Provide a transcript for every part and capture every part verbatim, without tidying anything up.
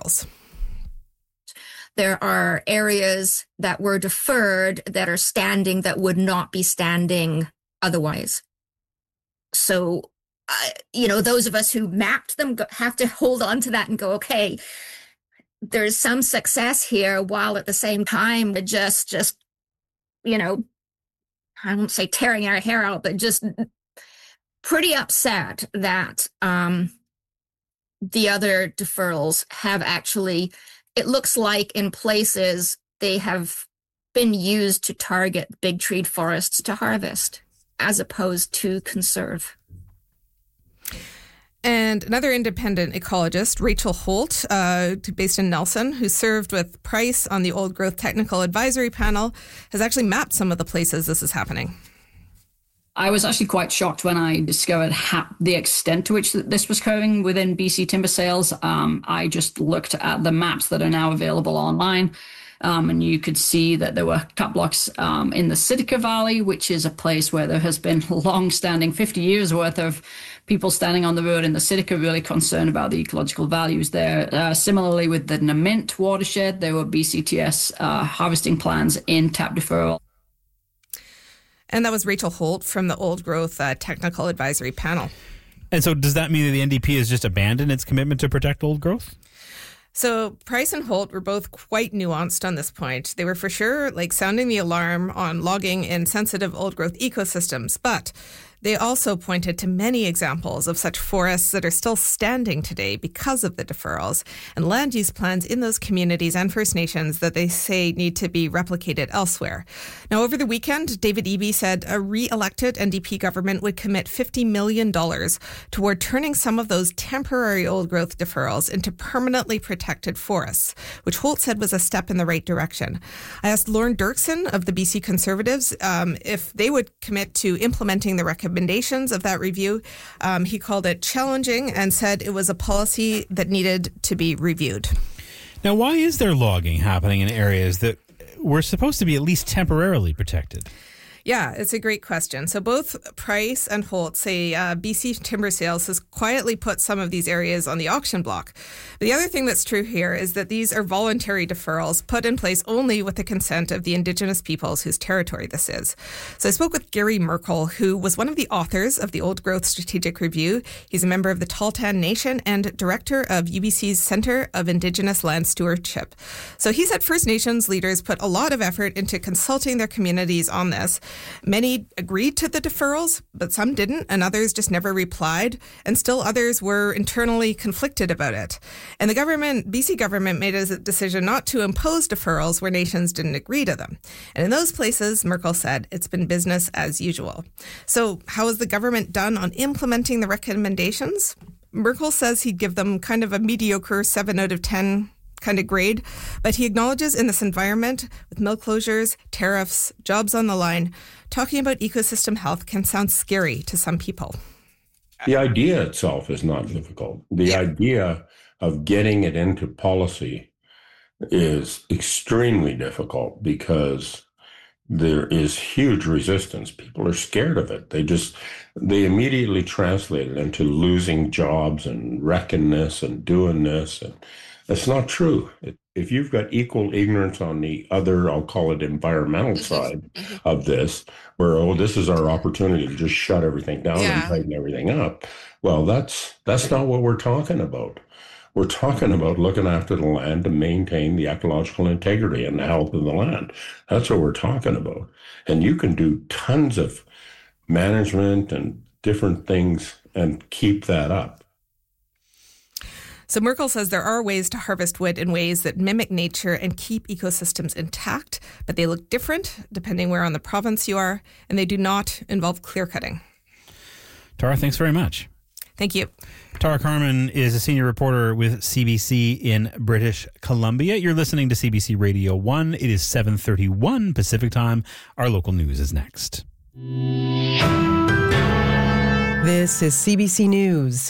deferrals. There are areas that were deferred that are standing that would not be standing otherwise. So, uh, you know, those of us who mapped them have to hold on to that and go, okay, there's some success here, while at the same time, just, just, you know, I won't say tearing our hair out, but just pretty upset that um, the other deferrals have actually, it looks like in places they have been used to target big treed forests to harvest as opposed to conserve. And another independent ecologist, Rachel Holt, uh, based in Nelson, who served with Price on the Old Growth Technical Advisory Panel, has actually mapped some of the places this is happening. I was actually quite shocked when I discovered ha- the extent to which this was occurring within B C timber sales. Um, I just looked at the maps that are now available online, um, and you could see that there were cut blocks um, in the Sitka Valley, which is a place where there has been long-standing fifty years worth of people standing on the road in the Sitka really concerned about the ecological values there. Uh, similarly, with the Namint watershed, there were B C T S uh, harvesting plans in tap deferral. And that was Rachel Holt from the Old Growth uh, Technical Advisory Panel. And so does that mean that the N D P has just abandoned its commitment to protect old growth? So Price and Holt were both quite nuanced on this point. They were for sure like sounding the alarm on logging in sensitive old growth ecosystems, but they also pointed to many examples of such forests that are still standing today because of the deferrals and land use plans in those communities and First Nations that they say need to be replicated elsewhere. Now, over the weekend, David Eby said a re-elected N D P government would commit fifty million dollars toward turning some of those temporary old growth deferrals into permanently protected forests, which Holt said was a step in the right direction. I asked Lorne Dirksen of the B C Conservatives um, if they would commit to implementing the recommendations recommendations of that review. Um, he called it challenging and said it was a policy that needed to be reviewed. Now, why is there logging happening in areas that were supposed to be at least temporarily protected? Yeah, it's a great question. So both Price and Holt say uh, B C Timber Sales has quietly put some of these areas on the auction block. But the other thing that's true here is that these are voluntary deferrals put in place only with the consent of the Indigenous peoples whose territory this is. So I spoke with Gary Merkel, who was one of the authors of the Old Growth Strategic Review. He's a member of the Tahltan Nation and director of U B C's Centre of Indigenous Land Stewardship. So he said First Nations leaders put a lot of effort into consulting their communities on this. Many agreed to the deferrals, but some didn't, and others just never replied, and still others were internally conflicted about it. And the government, B C government, made a decision not to impose deferrals where nations didn't agree to them. And in those places, Merkel said, it's been business as usual. So how has the government done on implementing the recommendations? Merkel says he'd give them kind of a mediocre seven out of ten kind of grade, but he acknowledges in this environment with mill closures, tariffs, jobs on the line, talking about ecosystem health can sound scary to some people. The idea itself is not difficult. The yeah. idea of getting it into policy is extremely difficult because there is huge resistance. People are scared of it. They just, they immediately translate it into losing jobs and wrecking this and doing this. And that's not true. If you've got equal ignorance on the other, I'll call it environmental side of this, where, oh, this is our opportunity to just shut everything down yeah. and tighten everything up. Well, that's that's not what we're talking about. We're talking about looking after the land to maintain the ecological integrity and the health of the land. That's what we're talking about. And you can do tons of management and different things and keep that up. So Merkel says there are ways to harvest wood in ways that mimic nature and keep ecosystems intact, but they look different depending where on the province you are, and they do not involve clear cutting. Tara, thanks very much. Thank you. Tara Carman is a senior reporter with C B C in British Columbia. You're listening to C B C Radio one. It is seven thirty-one Pacific Time. Our local news is next. This is C B C News.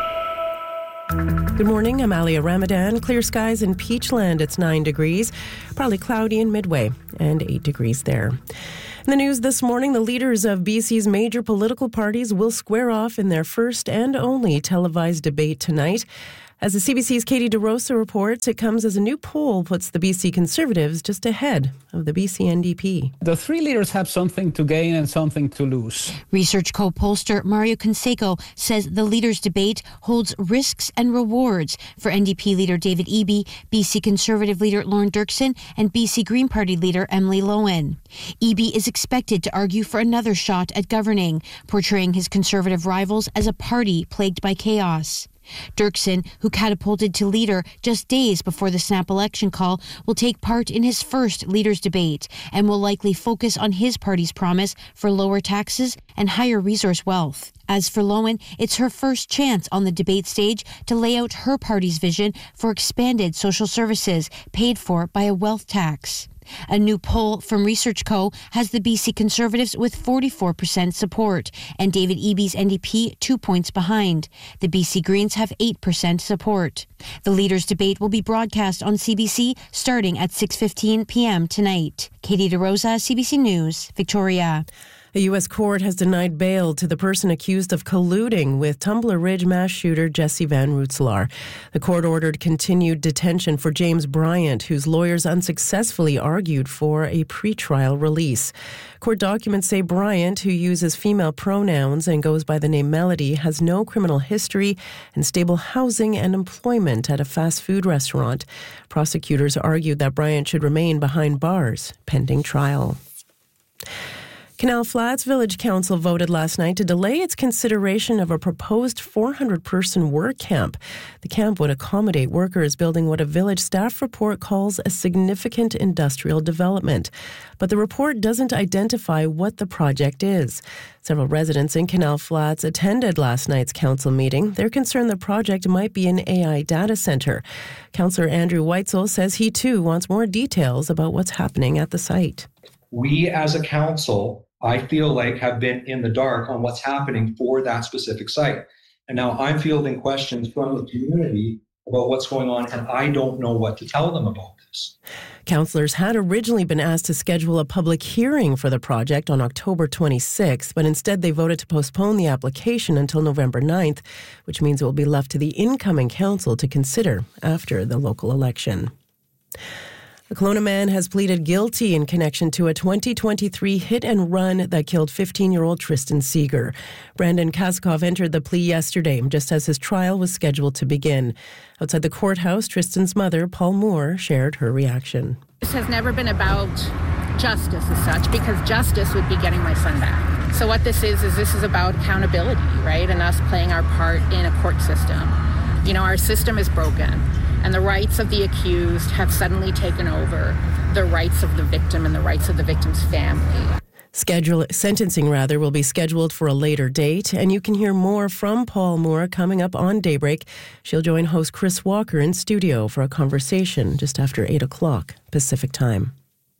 Good morning, I'm Alia Ramadan. Clear skies in Peachland, it's nine degrees. Probably cloudy in Midway, and eight degrees there. In the news this morning, the leaders of B C's major political parties will square off in their first and only televised debate tonight. As the C B C's Katie DeRosa reports, it comes as a new poll puts the B C Conservatives just ahead of the B C N D P. The three leaders have something to gain and something to lose. Research co-pollster Mario Canseco says the leaders' debate holds risks and rewards for N D P leader David Eby, B C Conservative leader Lorne Dirksen, and B C Green Party leader Emily Lowen. Eby is expected to argue for another shot at governing, portraying his Conservative rivals as a party plagued by chaos. Dirksen, who catapulted to leader just days before the snap election call, will take part in his first leaders' debate and will likely focus on his party's promise for lower taxes and higher resource wealth. As for Lowen, it's her first chance on the debate stage to lay out her party's vision for expanded social services paid for by a wealth tax. A new poll from Research Co. has the B C Conservatives with forty-four percent support and David Eby's N D P two points behind. The B C Greens have eight percent support. The leaders' debate will be broadcast on C B C starting at six fifteen p.m. tonight. Katie DeRosa, C B C News, Victoria. A U S court has denied bail to the person accused of colluding with Tumbler Ridge mass shooter Jesse Van Rootselaar. The court ordered continued detention for James Bryant, whose lawyers unsuccessfully argued for a pretrial release. Court documents say Bryant, who uses female pronouns and goes by the name Melody, has no criminal history and stable housing and employment at a fast food restaurant. Prosecutors argued that Bryant should remain behind bars pending trial. Canal Flats Village Council voted last night to delay its consideration of a proposed four hundred person work camp. The camp would accommodate workers building what a village staff report calls a significant industrial development. But the report doesn't identify what the project is. Several residents in Canal Flats attended last night's council meeting. They're concerned the project might be an A I data center. Councillor Andrew Weitzel says he too wants more details about what's happening at the site. We as a council, I feel like, have been in the dark on what's happening for that specific site. And now I'm fielding questions from the community about what's going on, and I don't know what to tell them about this. Councillors had originally been asked to schedule a public hearing for the project on October twenty-sixth, but instead they voted to postpone the application until November ninth, which means it will be left to the incoming council to consider after the local election. A Kelowna man has pleaded guilty in connection to a twenty twenty-three hit and run that killed fifteen-year-old Tristan Seeger. Brandon Kaskov entered the plea yesterday, just as his trial was scheduled to begin. Outside the courthouse, Tristan's mother, Paul Moore, shared her reaction. This has never been about justice as such, because justice would be getting my son back. So what this is, is this is about accountability, right? And us playing our part in a court system. You know, our system is broken. And the rights of the accused have suddenly taken over the rights of the victim and the rights of the victim's family. Schedule sentencing rather will be scheduled for a later date, and you can hear more from Paul Moore coming up on Daybreak. She'll join host Chris Walker in studio for a conversation just after eight o'clock Pacific time.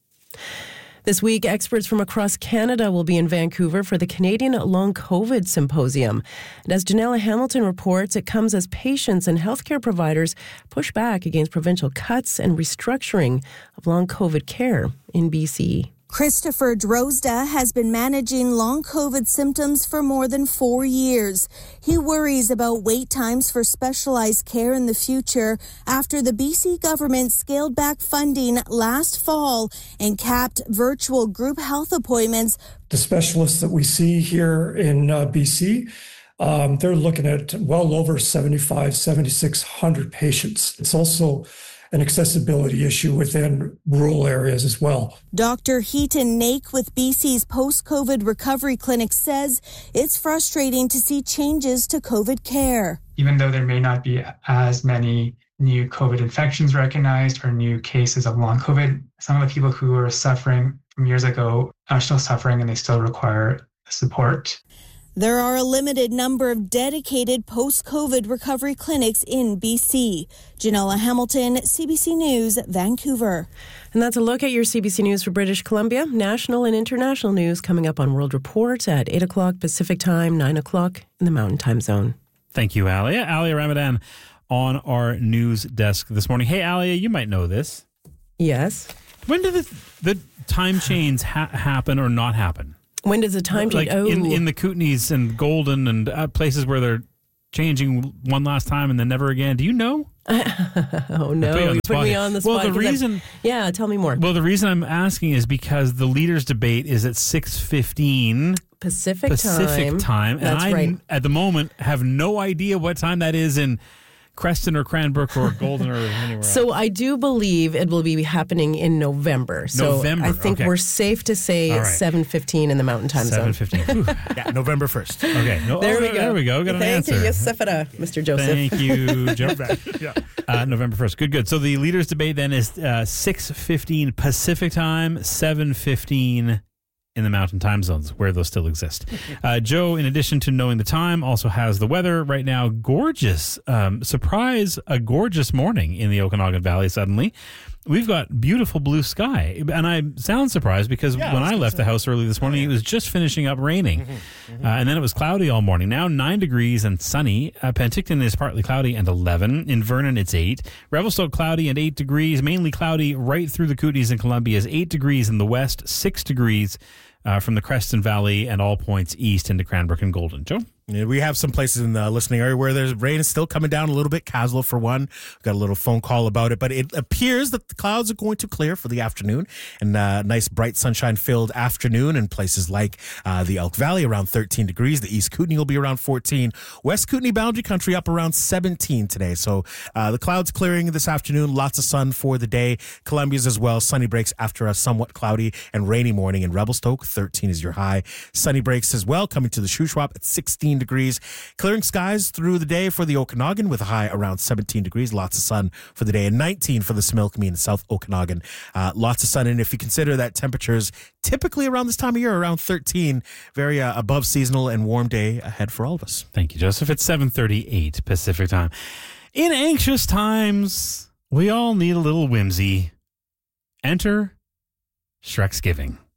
This week, experts from across Canada will be in Vancouver for the Canadian Long COVID Symposium. And as Janella Hamilton reports, it comes as patients and healthcare providers push back against provincial cuts and restructuring of long COVID care in B C. Christopher Drozda has been managing long COVID symptoms for more than four years. He worries about wait times for specialized care in the future after the B C government scaled back funding last fall and capped virtual group health appointments. The specialists that we see here in uh, B C, um, they're looking at well over seventy-five, seventy-six hundred patients. It's also an accessibility issue within rural areas as well. Doctor Heaton Naik with B C's Post-COVID Recovery Clinic says it's frustrating to see changes to COVID care. Even though there may not be as many new COVID infections recognized or new cases of long COVID, some of the people who were suffering from years ago are still suffering and they still require support. There are a limited number of dedicated post-COVID recovery clinics in B C. Janella Hamilton, C B C News, Vancouver. And that's a look at your C B C News for British Columbia. National and international news coming up on World Report at eight o'clock Pacific Time, nine o'clock in the Mountain Time Zone. Thank you, Alia. Alia Ramadan on our news desk this morning. Hey, Alia, you might know this. Yes. When did the, the time chains ha- happen or not happen? When does the time change? Like oh. in, in the Kootenays and Golden and uh, places where they're changing one last time and then never again? Do you know? oh, no. You, you put spot. me on the spot. Well, the reason... I'm, yeah, tell me more. Well, the reason I'm asking is because the leaders' debate is at six fifteen Pacific, Pacific time. time. And That's I, right. at the moment, have no idea what time that is in Creston or Cranbrook or Golden or anywhere So else. I do believe it will be happening in November. So November, I think okay. we're safe to say Right. seven fifteen in the Mountain Time seven Zone. fifteen Yeah, November first. Okay. No, There oh, we go. There we go. Got an Thank answer. you, Yosefita, Mister Joseph. Thank you, Joe. yeah. uh, November first. Good, good. So the leaders' debate then is uh, six fifteen Pacific time, seven fifteen in the Mountain Time Zones, where those still exist. Uh, Joe, in addition to knowing the time, also has the weather right now. Gorgeous. Um, surprise, a gorgeous morning in the Okanagan Valley suddenly. We've got beautiful blue sky. And I sound surprised because Yeah, when I was I gonna left say. the house early this morning, it was just finishing up raining. Mm-hmm, mm-hmm. Uh, and then it was cloudy all morning. Now nine degrees and sunny. Uh, Penticton is partly cloudy and eleven. In Vernon, it's eight. Revelstoke, cloudy and eight degrees. Mainly cloudy right through the Kootenays and Columbia is eight degrees in the west, six degrees uh, from the Creston Valley and all points east into Cranbrook and Golden. Joe? Yeah, we have some places in the listening area where there's rain is still coming down a little bit. Caswell, for one, we got a little phone call about it, but it appears that the clouds are going to clear for the afternoon and uh, nice, bright, sunshine-filled afternoon in places like uh, the Elk Valley around thirteen degrees. The East Kootenay will be around fourteen. West Kootenay Boundary Country up around seventeen today. So uh, the clouds clearing this afternoon. Lots of sun for the day. Columbia's as well. Sunny breaks after a somewhat cloudy and rainy morning in Revelstoke. thirteen is your high. Sunny breaks as well coming to the Shuswap at sixteen degrees. Clearing skies through the day for the Okanagan with a high around seventeen degrees. Lots of sun for the day and nineteen for the Similkameen and South Okanagan. Uh, lots of sun. And if you consider that temperatures typically around this time of year, around thirteen, very uh, above seasonal and warm day ahead for all of us. Thank you, Joseph. It's seven thirty-eight Pacific time. In anxious times, we all need a little whimsy. Enter Shreksgiving.